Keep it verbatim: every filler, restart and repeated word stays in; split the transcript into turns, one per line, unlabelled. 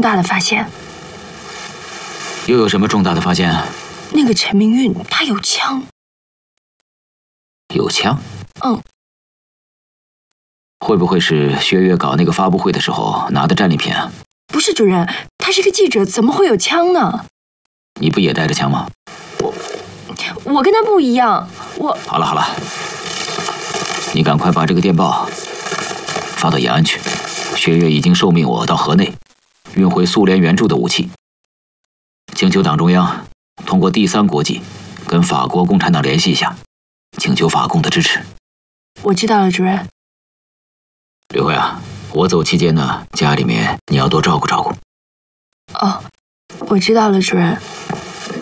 大的发现。
又有什么重大的发现？
那个陈明运他有枪。
有枪？
嗯。
会不会是薛岳搞那个发布会的时候拿的战利品啊？
不是主任，他是个记者，怎么会有枪呢？
你不也带着枪吗？
我我跟他不一样，我……
好了好了，你赶快把这个电报发到延安去。薛岳已经受命我到河内运回苏联援助的武器，请求党中央通过第三国际跟法国共产党联系一下，请求法共的支持。
我知道了，主任。
吕慧啊，我走期间呢，家里面你要多照顾照顾。
哦，我知道了，主任。